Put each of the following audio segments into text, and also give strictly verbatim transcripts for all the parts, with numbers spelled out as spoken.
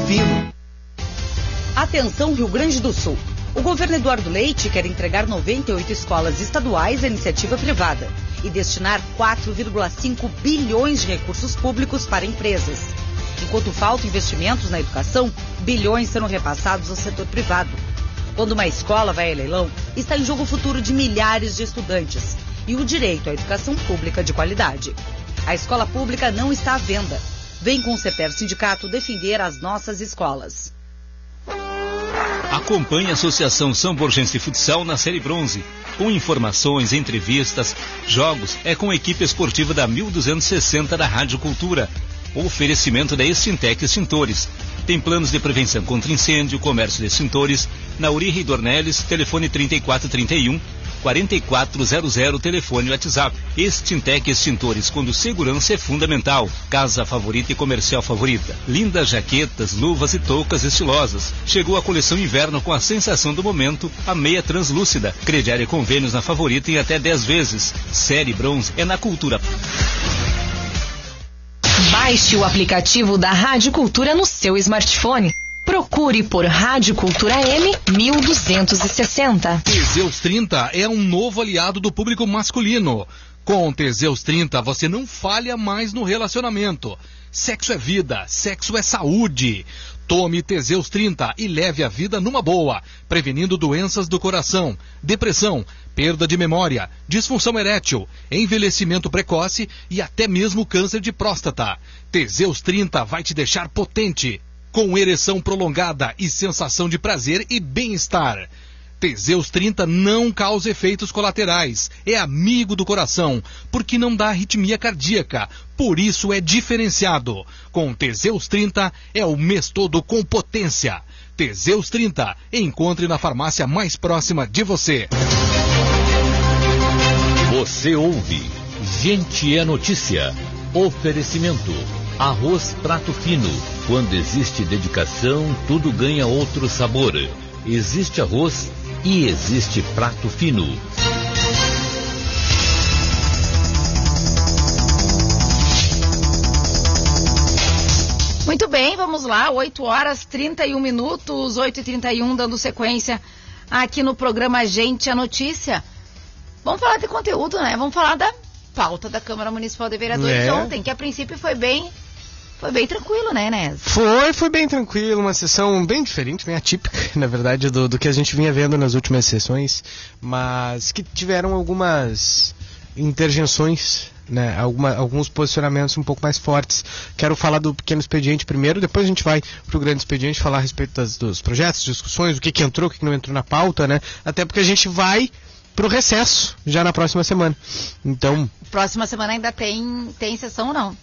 Fino. Atenção, Rio Grande do Sul. O governo Eduardo Leite quer entregar noventa e oito escolas estaduais à iniciativa privada e destinar quatro vírgula cinco bilhões de recursos públicos para empresas. Enquanto faltam investimentos na educação, bilhões serão repassados ao setor privado. Quando uma escola vai a leilão, está em jogo o futuro de milhares de estudantes e o direito à educação pública de qualidade. A escola pública não está à venda. Vem com o CEPER Sindicato defender as nossas escolas. Acompanhe a Associação São Borgense Futsal na Série Bronze. Com informações, entrevistas, jogos, é com a equipe esportiva da mil duzentos e sessenta da Rádio Cultura. O oferecimento da Extintec Extintores. Tem planos de prevenção contra incêndio, comércio de extintores, na Uri Dornelles, telefone trinta e quatro trinta e um, quarenta e quatro zero zero, telefone WhatsApp. Extintec Extintores, quando segurança é fundamental. Casa favorita e comercial favorita. Lindas jaquetas, luvas e toucas estilosas. Chegou a coleção inverno com a sensação do momento, a meia translúcida. Crediário e convênios na favorita em até dez vezes. Série Bronze é na Cultura. Baixe o aplicativo da Rádio Cultura no seu smartphone. Procure por Rádio Cultura M mil duzentos e sessenta. Teseus trinta é um novo aliado do público masculino. Com Teseus trinta você não falha mais no relacionamento. Sexo é vida, sexo é saúde. Tome Teseus trinta e leve a vida numa boa, prevenindo doenças do coração, depressão, perda de memória, disfunção erétil, envelhecimento precoce e até mesmo câncer de próstata. Teseus trinta vai te deixar potente, com ereção prolongada e sensação de prazer e bem-estar. Teseus trinta não causa efeitos colaterais, é amigo do coração, porque não dá arritmia cardíaca, por isso é diferenciado. Com Teseus trinta é o mês todo com potência. Teseus trinta, encontre na farmácia mais próxima de você. Você ouve Gente é Notícia. Oferecimento Arroz Prato Fino. Quando existe dedicação, tudo ganha outro sabor. Existe arroz e existe prato fino. Muito bem, vamos lá, oito horas e trinta e um minutos, oito e trinta e um, dando sequência aqui no programa Gente a Notícia. Vamos falar de conteúdo, né? Vamos falar da pauta da Câmara Municipal de Vereadores é. ontem, que a princípio foi bem... Foi bem tranquilo, né, Inés? Foi, foi bem tranquilo, uma sessão bem diferente, bem atípica, na verdade, do, do que a gente vinha vendo nas últimas sessões, mas que tiveram algumas interjeições, né, alguma, alguns posicionamentos um pouco mais fortes. Quero falar do pequeno expediente primeiro, depois a gente vai pro grande expediente falar a respeito das, dos projetos, discussões, o que que entrou, o que que não entrou na pauta, né, até porque a gente vai pro recesso já na próxima semana. Então... Próxima semana ainda tem, tem sessão ou não?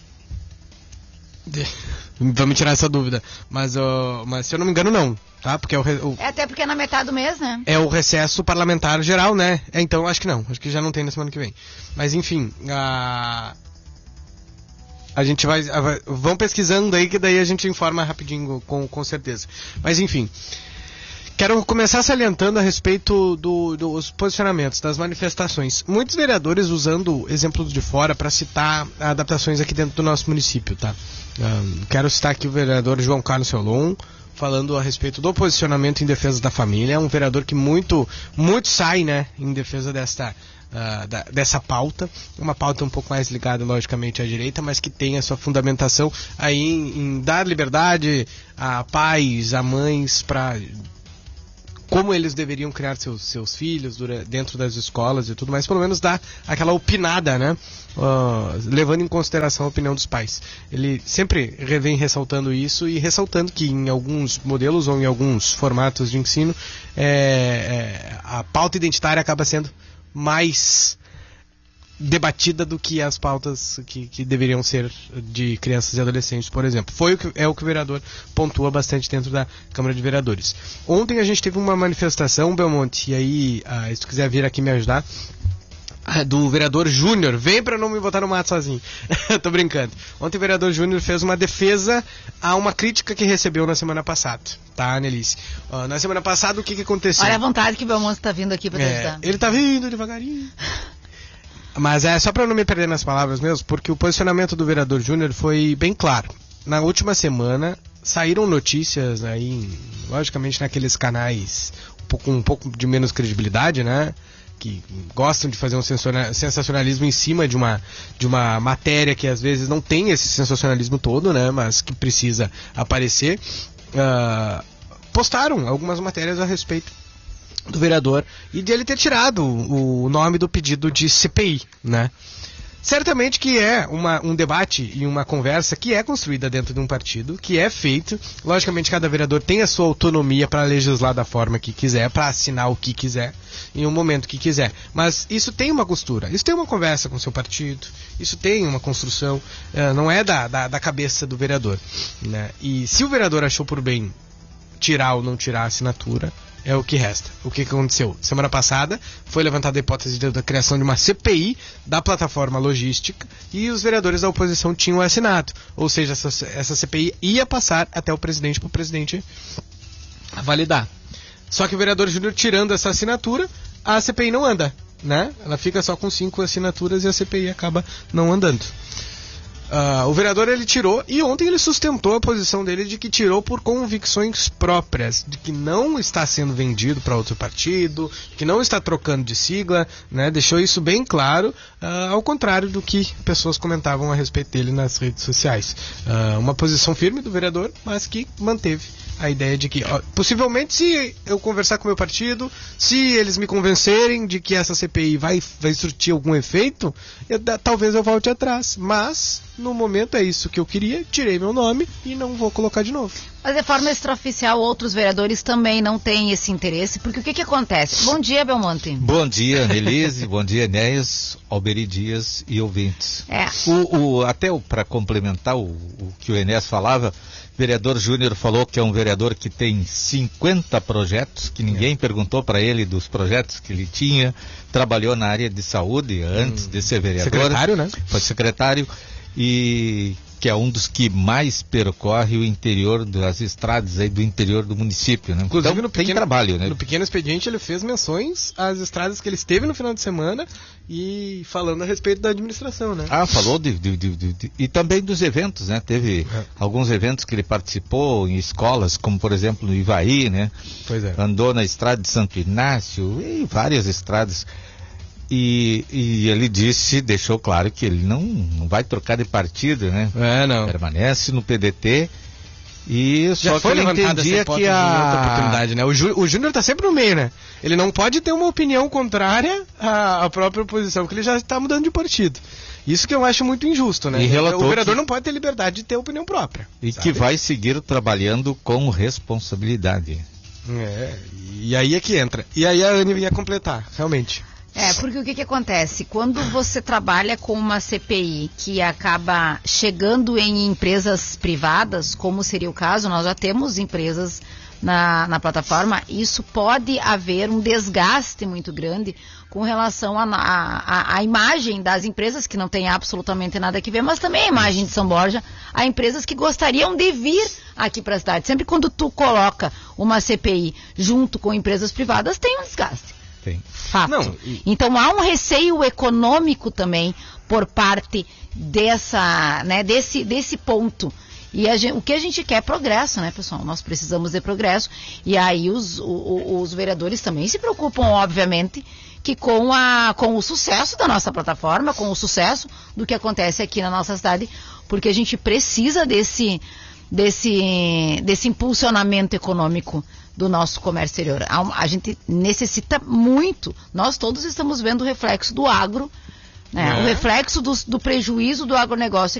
Vamos tirar essa dúvida, mas, uh, mas se eu não me engano não, tá? Porque é, o, o, é até porque é na metade do mês, né? É o recesso parlamentar geral, né? É, então acho que não, acho que já não tem na semana que vem. Mas enfim, a, a gente vai, a, vão pesquisando aí que daí a gente informa rapidinho, com, com certeza. Mas enfim, quero começar salientando a respeito do, dos posicionamentos, das manifestações. Muitos vereadores usando exemplos de fora para citar adaptações aqui dentro do nosso município, tá? Um, quero citar aqui o vereador João Carlos Solon, falando a respeito do posicionamento em defesa da família. É um vereador que muito, muito sai, né, em defesa desta, uh, da, dessa pauta. Uma pauta um pouco mais ligada, logicamente, à direita, mas que tem a sua fundamentação aí em, em dar liberdade a pais, a mães, para... como eles deveriam criar seus, seus filhos dura, dentro das escolas e tudo mais, pelo menos dá aquela opinada, né? Uh, levando em consideração a opinião dos pais. Ele sempre vem ressaltando isso e ressaltando que em alguns modelos ou em alguns formatos de ensino é, é, a pauta identitária acaba sendo mais debatida do que as pautas que, que deveriam ser de crianças e adolescentes, por exemplo. Foi o que, é o que o vereador pontua bastante dentro da Câmara de Vereadores. Ontem a gente teve uma manifestação, Belmonte, e aí, ah, se tu quiser vir aqui me ajudar, do vereador Júnior. Vem pra não me botar no mato sozinho. Tô brincando. Ontem o vereador Júnior fez uma defesa a uma crítica que recebeu na semana passada, tá, Annelise? Uh, na semana passada, o que que aconteceu? Olha a vontade que o Belmonte tá vindo aqui pra te ajudar. É, ele tá vindo devagarinho. Mas é só para não me perder nas palavras mesmo, porque o posicionamento do vereador Júnior foi bem claro. na última semana saíram notícias aí, logicamente naqueles canais um pouco, um pouco de menos credibilidade, né? Que gostam de fazer um sensacionalismo em cima de uma, de uma matéria que às vezes não tem esse sensacionalismo todo, né? Mas que precisa aparecer. Uh, postaram algumas matérias a respeito do vereador e de ele ter tirado o, o nome do pedido de C P I, né? Certamente que é uma, um debate e uma conversa que é construída dentro de um partido, que é feito. Logicamente, cada vereador tem a sua autonomia para legislar da forma que quiser, para assinar o que quiser, em um momento que quiser. Mas isso tem uma costura, isso tem uma conversa com o seu partido, isso tem uma construção, uh, não é da, da, da cabeça do vereador, né? E se o vereador achou por bem tirar ou não tirar a assinatura, é o que resta. O que aconteceu? Semana passada foi levantada a hipótese de, da criação de uma C P I da plataforma logística e os vereadores da oposição tinham assinado. Ou seja, essa, essa C P I ia passar até o presidente para o presidente validar. Só que o vereador Júnior tirando essa assinatura, a C P I não anda, né? Ela fica só com cinco assinaturas e a C P I acaba não andando. Uh, o vereador ele tirou e ontem ele sustentou a posição dele de que tirou por convicções próprias, de que não está sendo vendido para outro partido, que não está trocando de sigla, né? Deixou isso bem claro, uh, ao contrário do que pessoas comentavam a respeito dele nas redes sociais. Uh, uma posição firme do vereador, mas que manteve a ideia de que, ó, possivelmente, se eu conversar com o meu partido, se eles me convencerem de que essa C P I vai, vai surtir algum efeito, eu, talvez eu volte atrás. Mas, no momento, é isso que eu queria, tirei meu nome e não vou colocar de novo. Mas de forma extraoficial, outros vereadores também não têm esse interesse, porque o que que acontece? Bom dia, Belmonte. Bom dia, Nelise, bom dia, Enéas, Alberi Dias e ouvintes. É. O, o, até para complementar o, o que o Enéas falava, o vereador Júnior falou que é um vereador que tem cinquenta projetos, que ninguém é. perguntou para ele dos projetos que ele tinha, trabalhou na área de saúde antes hum. de ser vereador. Secretário, né? Foi secretário e que é um dos que mais percorre o interior das estradas aí do interior do município, né? Inclusive, então, no tem pequeno, trabalho, né? No pequeno expediente ele fez menções às estradas que ele esteve no final de semana e falando a respeito da administração, né? Ah, falou de, de, de, de, de e também dos eventos, né? Teve é. alguns eventos que ele participou em escolas, como por exemplo no Ivaí, né? Pois é. Andou na estrada de Santo Inácio e várias estradas. E, e ele disse, deixou claro que ele não, não vai trocar de partido, né? É, não. Permanece no P D T e Já só foi que ele entendia que a oportunidade, né? O, Jú, o Júnior tá sempre no meio, né? Ele não pode ter uma opinião contrária à, à própria oposição, porque ele já está mudando de partido. Isso que eu acho muito injusto, né? E o vereador que... não pode ter liberdade de ter opinião própria. E sabe? Que vai seguir trabalhando com responsabilidade. É, e aí é que entra. E aí a Anne ia completar, realmente. É, porque o que que acontece? Quando você trabalha com uma C P I que acaba chegando em empresas privadas, como seria o caso, nós já temos empresas na, na plataforma, isso pode haver um desgaste muito grande com relação à imagem das empresas, que não tem absolutamente nada a ver, mas também a imagem de São Borja, a empresas que gostariam de vir aqui para a cidade. Sempre quando tu coloca uma C P I junto com empresas privadas, tem um desgaste. Tem. Fato. Não, e... Então há um receio econômico também por parte dessa, né, desse, desse ponto. E a gente, o que a gente quer é progresso, né, pessoal? Nós precisamos de progresso. E aí os, o, os vereadores também se preocupam, obviamente, que com, a, com o sucesso da nossa plataforma, com o sucesso do que acontece aqui na nossa cidade, porque a gente precisa desse, desse, desse impulsionamento econômico do nosso comércio exterior. A, a gente necessita muito, nós todos estamos vendo o reflexo do agro, né? É. O reflexo do, do prejuízo do agronegócio